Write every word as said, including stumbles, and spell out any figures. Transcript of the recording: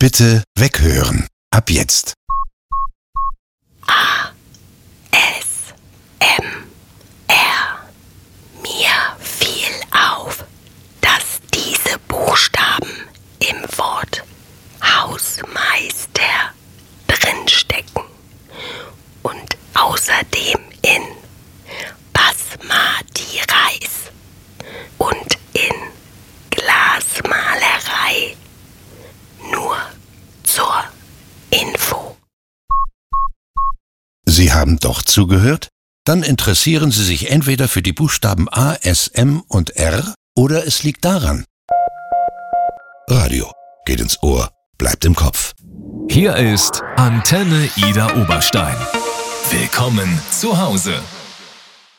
Bitte weghören. Ab jetzt. A, S, M, R. Mir fiel auf, dass diese Buchstaben im Wort Hausmeister drinstecken und außerdem in Basmati Reis und in Glasmalerei. Nur zur Info. Sie haben doch zugehört? Dann interessieren Sie sich entweder für die Buchstaben A, S, M und R oder es liegt daran. Radio geht ins Ohr, bleibt im Kopf. Hier ist Antenne Ida Oberstein. Willkommen zu Hause.